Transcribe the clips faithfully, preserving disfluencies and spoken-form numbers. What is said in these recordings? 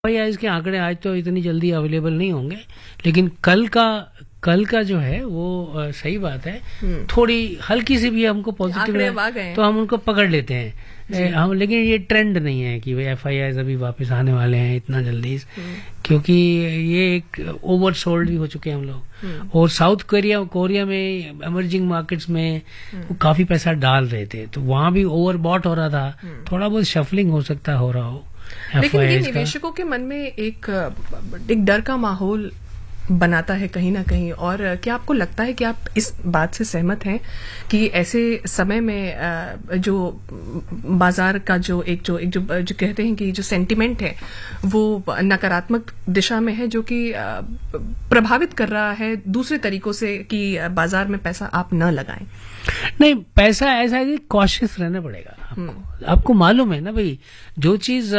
FIIs के आंकड़े आज तो इतनी जल्दी अवेलेबल नहीं होंगे, लेकिन कल का कल का जो है वो आ, सही बात है, थोड़ी हल्की सी भी हमको पॉजिटिव तो हम उनको पकड़ लेते हैं ए, हम, लेकिन ये ट्रेंड नहीं है कि एफआईआईज अभी वापस आने वाले हैं इतना जल्दी, क्योंकि ये एक ओवर सोल्ड भी हो चुके हैं हम लोग। और साउथ कोरिया कोरिया में इमर्जिंग मार्केट्स में वो काफी पैसा डाल रहे थे, तो वहां भी ओवर बॉट हो रहा था, थोड़ा बहुत शफलिंग हो सकता हो रहा हो। लेकिन ये निवेशकों के मन में एक एक डर का माहौल बनाता है कहीं ना कहीं। और क्या आपको लगता है कि आप इस बात से सहमत हैं कि ऐसे समय में जो बाजार का जो एक जो एक जो, जो कहते हैं कि जो सेंटिमेंट है वो नकारात्मक दिशा में है, जो कि प्रभावित कर रहा है दूसरे तरीकों से कि बाजार में पैसा आप न लगाएं? नहीं, पैसा ऐसा है कि कॉशियस रहना पड़ेगा आपको। आपको मालूम है ना भाई, जो चीज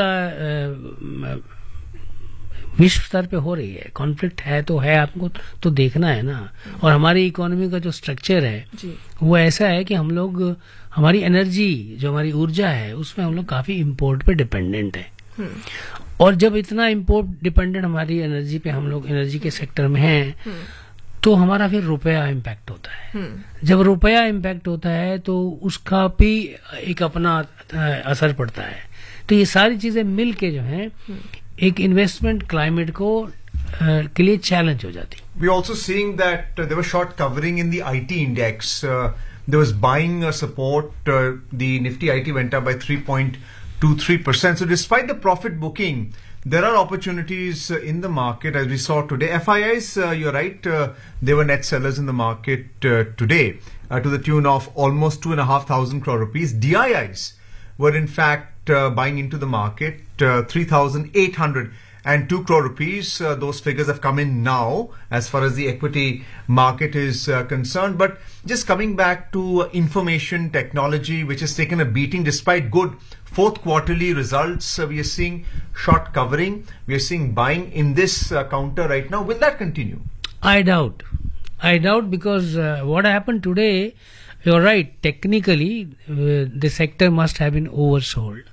विश्व स्तर पे हो रही है, कॉन्फ्लिक्ट है तो है, आपको तो देखना है ना। और हमारी इकोनॉमी का जो स्ट्रक्चर है जी। वो ऐसा है कि हम लोग, हमारी एनर्जी जो हमारी ऊर्जा है उसमें हम लोग काफी इम्पोर्ट पे डिपेंडेंट है। और जब इतना इम्पोर्ट डिपेंडेंट हमारी एनर्जी पे हम लोग एनर्जी के सेक्टर में हैं, तो हमारा फिर रुपया इम्पैक्ट होता है। जब रुपया इम्पैक्ट होता है तो उसका भी एक अपना असर पड़ता है। तो ये सारी चीजें मिल के जो है एक इन्वेस्टमेंट क्लाइमेट को uh, के लिए चैलेंज हो जाती। We also seeing that uh, there was short covering in the I T index. Uh, there was buying uh, support. Uh, the Nifty I T went up by three point two three percent. So despite the profit booking, there are opportunities uh, in the market as we saw today. F I Is, uh, you're right, uh, they were net sellers in the market uh, today uh, to the tune of almost two and a half thousand crore rupees. D I Is were in fact uh, buying into the market, uh, three thousand eight hundred two crore rupees. Uh, those figures have come in now as far as the equity market is uh, concerned. But just coming back to uh, information technology, which has taken a beating despite good fourth quarterly results, uh, we are seeing short covering, we are seeing buying in this uh, counter right now. Will that continue? I doubt. I doubt because uh, what happened today, you're right, technically uh, the sector must have been oversold.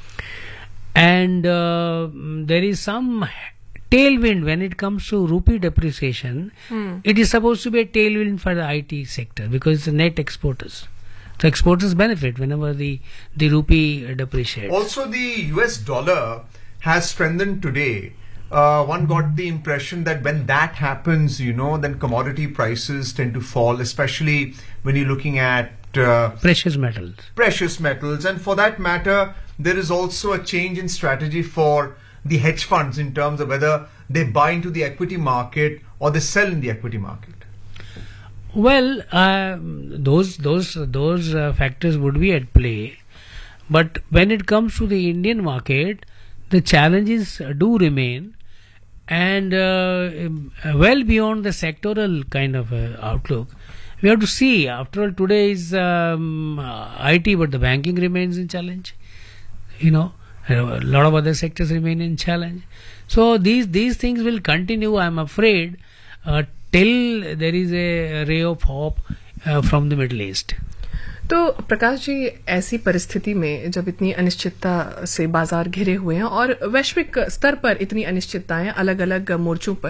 And uh, there is some tailwind when it comes to rupee depreciation. Hmm. It is supposed to be a tailwind for the I T sector because it's net exporters. So exporters benefit whenever the, the rupee depreciates. Also, the U S dollar has strengthened today. Uh, one got the impression that when that happens, you know, then commodity prices tend to fall, especially when you're looking at uh, precious metals. Precious metals. And for that matter, there is also a change in strategy for the hedge funds in terms of whether they buy into the equity market or they sell in the equity market. Well, uh, those those those uh, factors would be at play, but when it comes to the Indian market, the challenges do remain, and uh, well beyond the sectoral kind of uh, outlook. We have to see. After all, today is um, I T, but the banking remains in challenge. You know, a lot of other sectors remain in challenge. So these these things will continue, I'm afraid, uh, till there is a ray of hope uh, from the Middle East. तो प्रकाश जी, ऐसी परिस्थिति में जब इतनी अनिश्चितता से बाजार घिरे हुए हैं और वैश्विक स्तर पर इतनी अनिश्चितताएं अलग अलग मोर्चों पर,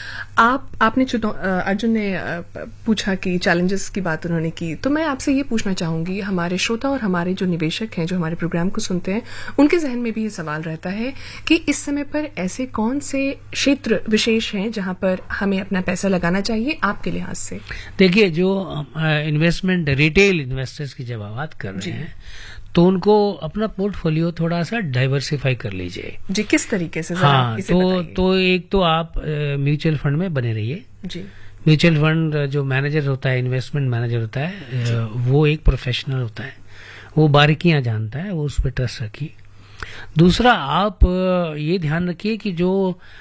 आप आपने अर्जुन ने पूछा कि चैलेंजेस की बात उन्होंने की, तो मैं आपसे ये पूछना चाहूंगी, हमारे श्रोता और हमारे जो निवेशक हैं जो हमारे प्रोग्राम को सुनते हैं, उनके जहन में भी ये सवाल रहता है कि इस समय पर ऐसे कौन से क्षेत्र विशेष हैं जहां पर हमें अपना पैसा लगाना चाहिए आपके लिहाज से? देखिए, जो इन्वेस्टमेंट रिटेल इन्वेस्टर्स की जब बात कर रहे हैं तो उनको अपना पोर्टफोलियो थोड़ा सा डाइवर्सिफाई कर लीजिए। जी, किस तरीके से? हाँ, तो तो एक तो आप म्यूचुअल फंड में बने रहिए जी। म्यूचुअल फंड जो मैनेजर होता है, इन्वेस्टमेंट मैनेजर होता है, वो एक प्रोफेशनल होता है, वो बारीकियां जानता है, वो उस पर ट्रस्ट रखिए। दूसरा, आप ये ध्यान रखिए कि जो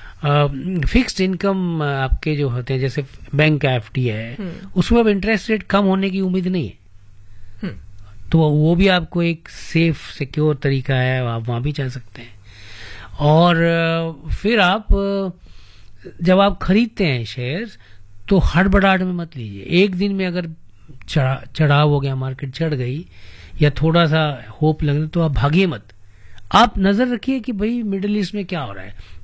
फिक्स्ड इनकम आपके जो होते हैं, जैसे बैंक का एफ डी है, उसमें अब इंटरेस्ट रेट कम होने की उम्मीद नहीं है, तो वो भी आपको एक सेफ सिक्योर तरीका है, आप वहां भी जा सकते हैं। और फिर आप जब आप खरीदते हैं शेयर्स, तो हड़बड़ाहट में मत लीजिए। एक दिन में अगर चढ़ा चढ़ाव हो गया, मार्केट चढ़ गई या थोड़ा सा होप लगने, तो आप भागिए मत, आप नजर रखिए कि भाई मिडिल ईस्ट में क्या हो रहा है।